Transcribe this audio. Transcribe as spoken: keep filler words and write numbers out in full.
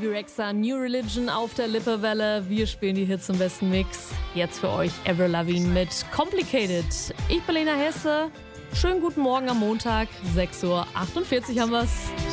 Bebe Rexha, New Religion auf der Lippewelle. Wir spielen die Hits im besten Mix. Jetzt für euch Avril Lavigne mit Complicated. Ich bin Lena Hesse. Schönen guten Morgen am Montag, sechs Uhr achtundvierzig haben wir's.